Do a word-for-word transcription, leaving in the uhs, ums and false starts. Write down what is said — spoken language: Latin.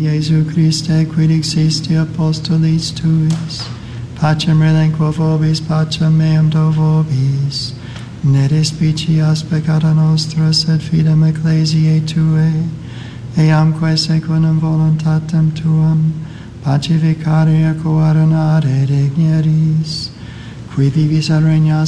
Iesu Christe, quid existi apostolis tuis, pacem relinquo vobis, pacem meam do vobis, ne despicias peccata nostra, sed fidem ecclesiae Tuae, eamque secundum voluntatem Tuam, pacificare et coordinare digneris, qui vivis et regnas